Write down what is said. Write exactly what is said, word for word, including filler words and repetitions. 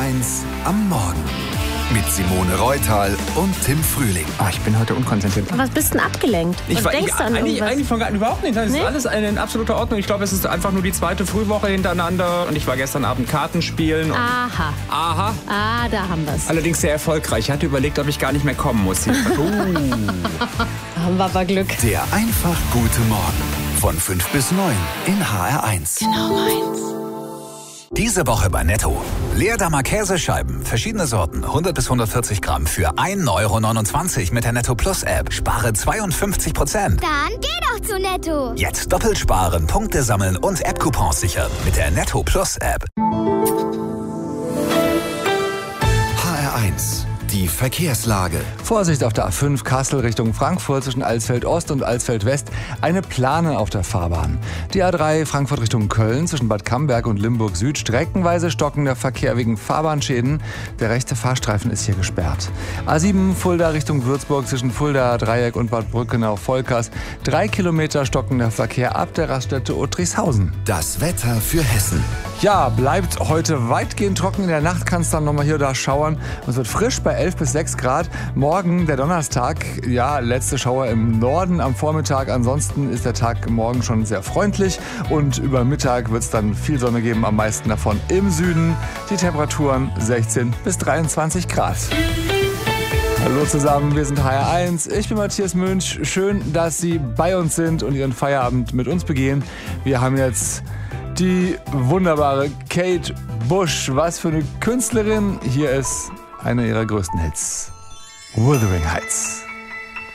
eins am Morgen. Mit Simone Reutal und Tim Frühling. Oh, ich bin heute unkonzentriert. Was bist denn abgelenkt? Ich Was war, denkst ich, du an eigentlich, irgendwas? eigentlich von gar, überhaupt nicht. Das ist Nee? alles in absoluter Ordnung. Ich glaube, es ist einfach nur die zweite Frühwoche hintereinander. Und ich war gestern Abend Karten spielen. Und Aha. aha. Ah, da haben wir's. Allerdings sehr erfolgreich. Ich hatte überlegt, ob ich gar nicht mehr kommen muss. Uh. Haben wir aber Glück. Der einfach gute Morgen. Von fünf bis neun in H R eins. Genau meins. Diese Woche bei Netto. Leerdammer Käsescheiben, verschiedene Sorten, hundert bis hundertvierzig Gramm für ein Euro neunundzwanzig mit der Netto Plus App. Spare zweiundfünfzig Prozent. Dann geh doch zu Netto. Jetzt doppelt sparen, Punkte sammeln und App-Coupons sichern mit der Netto Plus App. H R eins. Die Verkehrslage. Vorsicht auf der A fünf Kassel Richtung Frankfurt zwischen Alsfeld Ost und Alsfeld West. Eine Plane auf der Fahrbahn. Die A drei Frankfurt Richtung Köln zwischen Bad Camberg und Limburg Süd. Streckenweise stockender Verkehr wegen Fahrbahnschäden. Der rechte Fahrstreifen ist hier gesperrt. A sieben Fulda Richtung Würzburg zwischen Fulda Dreieck und Bad Brückenau-Volkers. Drei Kilometer stockender Verkehr ab der Raststätte Uttrichshausen. Das Wetter für Hessen. Ja, bleibt heute weitgehend trocken. In der Nacht kann es dann nochmal hier oder da schauern. Es wird frisch bei elf bis sechs Grad. Morgen, der Donnerstag, ja, letzte Schauer im Norden am Vormittag. Ansonsten ist der Tag morgen schon sehr freundlich. Und über Mittag wird es dann viel Sonne geben, am meisten davon im Süden. Die Temperaturen sechzehn bis dreiundzwanzig Grad. Hallo zusammen, wir sind H R eins. Ich bin Matthias Münch. Schön, dass Sie bei uns sind und Ihren Feierabend mit uns begehen. Wir haben jetzt die wunderbare Kate Bush. Was für eine Künstlerin. Hier ist einer ihrer größten Hits. Wuthering Heights.